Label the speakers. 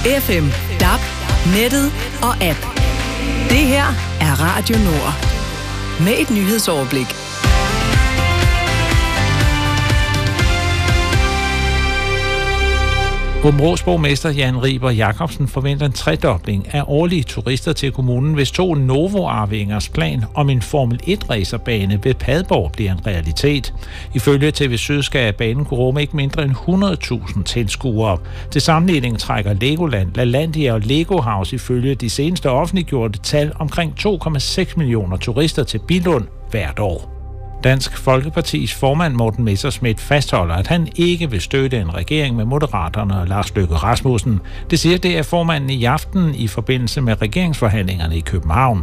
Speaker 1: FM, DAB, nettet og app. Det her er Radio Nord. Med et nyhedsoverblik.
Speaker 2: Aabenraas borgmester Jan Riber Jakobsen forventer en tredobling af årlige turister til kommunen, hvis 2 Novo-arvingers plan om en Formel 1-racerbane ved Padborg bliver en realitet. Ifølge TV Syd skal banen kunne rumme ikke mindre end 100.000 tilskuere. Til sammenligning trækker Legoland, LaLandia og Lego House ifølge de seneste offentliggjorte tal omkring 2,6 millioner turister til Billund hvert år. Dansk Folkepartis formand Morten Messerschmidt fastholder, at han ikke vil støtte en regering med Moderaterne og Lars Løkke Rasmussen. Det siger det er formanden i aften i forbindelse med regeringsforhandlingerne i København.